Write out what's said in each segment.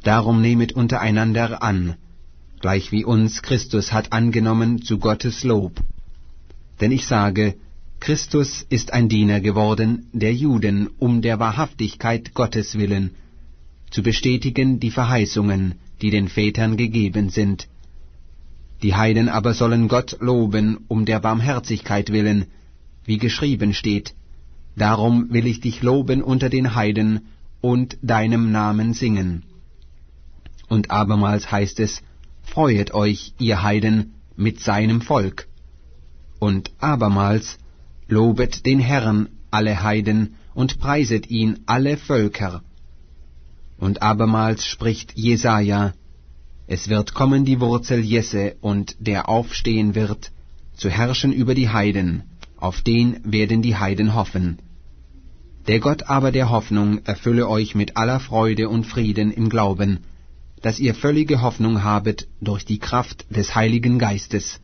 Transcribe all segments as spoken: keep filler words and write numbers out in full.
Darum nehmet untereinander an, gleichwie uns Christus hat angenommen zu Gottes Lob. Denn ich sage, Christus ist ein Diener geworden der Juden um der Wahrhaftigkeit Gottes willen, zu bestätigen die Verheißungen, die den Vätern gegeben sind. Die Heiden aber sollen Gott loben um der Barmherzigkeit willen, wie geschrieben steht, darum will ich dich loben unter den Heiden und deinem Namen singen. Und abermals heißt es, freuet euch, ihr Heiden, mit seinem Volk. Und abermals, lobet den Herrn, alle Heiden, und preiset ihn, alle Völker. Und abermals spricht Jesaja, es wird kommen die Wurzel Jesse, und der aufstehen wird, zu herrschen über die Heiden, auf den werden die Heiden hoffen. Der Gott aber der Hoffnung erfülle euch mit aller Freude und Frieden im Glauben, dass ihr völlige Hoffnung habet durch die Kraft des Heiligen Geistes.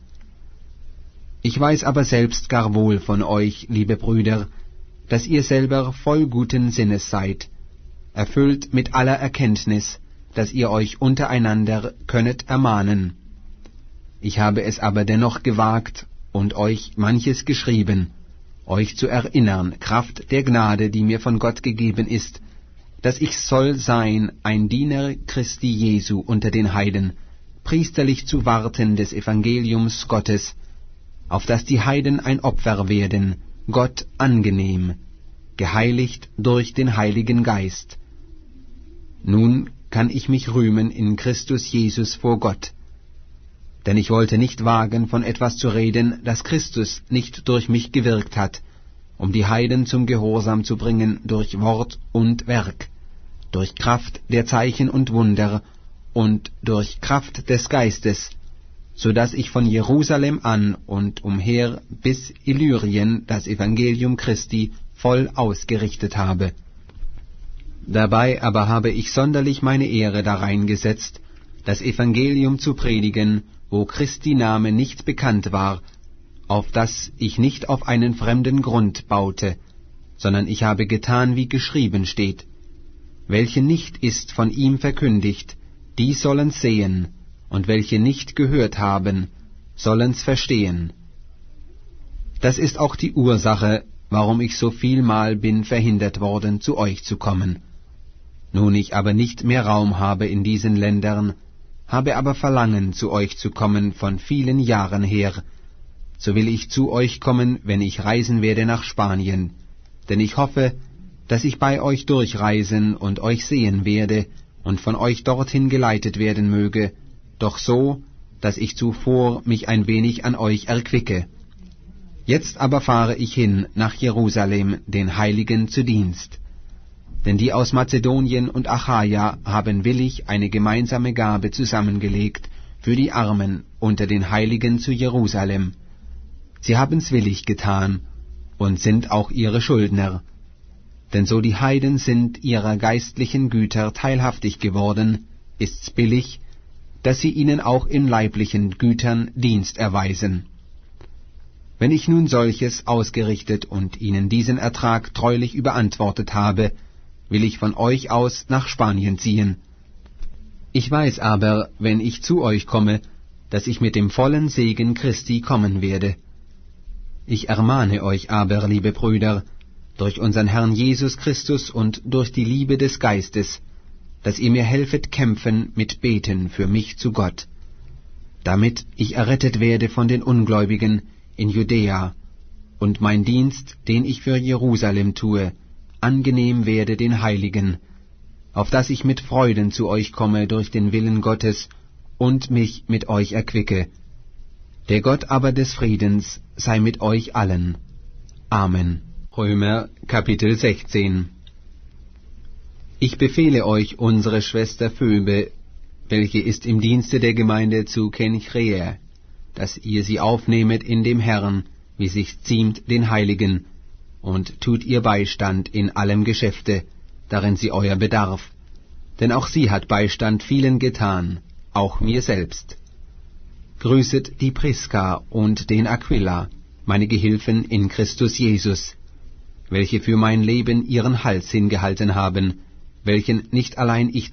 Ich weiß aber selbst gar wohl von euch, liebe Brüder, dass ihr selber voll guten Sinnes seid, erfüllt mit aller Erkenntnis, dass ihr euch untereinander könnet ermahnen. Ich habe es aber dennoch gewagt und euch manches geschrieben, euch zu erinnern, Kraft der Gnade, die mir von Gott gegeben ist, dass ich soll sein, ein Diener Christi Jesu unter den Heiden, priesterlich zu warten des Evangeliums Gottes, auf dass die Heiden ein Opfer werden, Gott angenehm, geheiligt durch den Heiligen Geist. Nun kann ich mich rühmen in Christus Jesus vor Gott. Denn ich wollte nicht wagen, von etwas zu reden, das Christus nicht durch mich gewirkt hat, um die Heiden zum Gehorsam zu bringen durch Wort und Werk, durch Kraft der Zeichen und Wunder und durch Kraft des Geistes, so dass ich von Jerusalem an und umher bis Illyrien das Evangelium Christi voll ausgerichtet habe. Dabei aber habe ich sonderlich meine Ehre darein gesetzt, das Evangelium zu predigen, wo Christi Name nicht bekannt war, auf dass ich nicht auf einen fremden Grund baute, sondern ich habe getan, wie geschrieben steht, welche nicht ist von ihm verkündigt, die sollen's sehen, und welche nicht gehört haben, sollen's verstehen. Das ist auch die Ursache, warum ich so vielmal bin verhindert worden, zu euch zu kommen. Nun ich aber nicht mehr Raum habe in diesen Ländern, habe aber Verlangen, zu euch zu kommen von vielen Jahren her, so will ich zu euch kommen, wenn ich reisen werde nach Spanien, denn ich hoffe, dass ich bei euch durchreisen und euch sehen werde und von euch dorthin geleitet werden möge, doch so, dass ich zuvor mich ein wenig an euch erquicke. Jetzt aber fahre ich hin nach Jerusalem, den Heiligen zu Dienst. Denn die aus Mazedonien und Achaia haben willig eine gemeinsame Gabe zusammengelegt für die Armen unter den Heiligen zu Jerusalem. Sie haben's willig getan und sind auch ihre Schuldner. Denn so die Heiden sind ihrer geistlichen Güter teilhaftig geworden, ist's billig, dass sie ihnen auch in leiblichen Gütern Dienst erweisen. Wenn ich nun solches ausgerichtet und ihnen diesen Ertrag treulich überantwortet habe, will ich von euch aus nach Spanien ziehen. Ich weiß aber, wenn ich zu euch komme, dass ich mit dem vollen Segen Christi kommen werde. Ich ermahne euch aber, liebe Brüder, durch unseren Herrn Jesus Christus und durch die Liebe des Geistes, dass ihr mir helfet kämpfen mit Beten für mich zu Gott, damit ich errettet werde von den Ungläubigen in Judäa und mein Dienst, den ich für Jerusalem tue, angenehm werde den Heiligen, auf dass ich mit Freuden zu euch komme durch den Willen Gottes und mich mit euch erquicke. Der Gott aber des Friedens sei mit euch allen. Amen. Römer Kapitel sechzehn. Ich befehle euch unsere Schwester Phoebe, welche ist im Dienste der Gemeinde zu Kenchrea, dass ihr sie aufnehmet in dem Herrn, wie sich ziemt den Heiligen, und tut ihr Beistand in allem Geschäfte, darin sie euer bedarf. Denn auch sie hat Beistand vielen getan, auch mir selbst. Grüßet die Priska und den Aquila, meine Gehilfen in Christus Jesus, welche für mein Leben ihren Hals hingehalten haben, welchen nicht allein ich